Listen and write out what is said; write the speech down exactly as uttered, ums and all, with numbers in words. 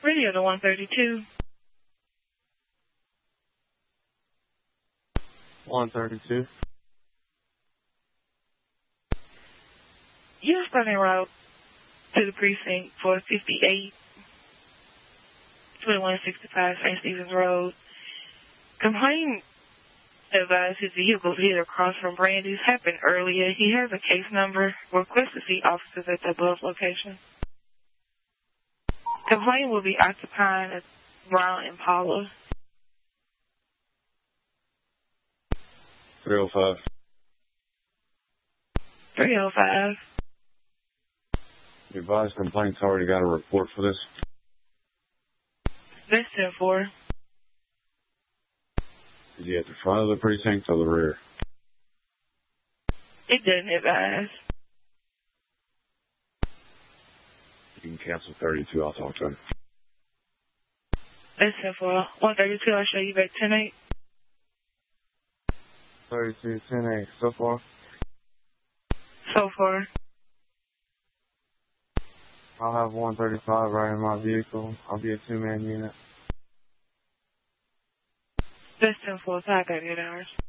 Radio to one thirty-two. one thirty-two. You're starting route to the precinct for fifty-eight, twenty-one sixty-five Saint Stephen's Road. Complaint advised his vehicle hit across from Brandy's happened earlier. He has a case number. Request to see officers at the above location. Complaint will be occupying a brown Impala. three oh five. three oh five. The advised complaint's already got a report for this. That's ten four. Is he at the front of the precinct or the rear? It doesn't advise. You can cancel thirty-two. I'll talk to him. That's ten four. one thirty-two, I'll show you back ten eight. thirty-two, ten eight. So far? So far. I'll have one thirty-five right in my vehicle. I'll be a two-man unit. That's ten four, so I got eight hours.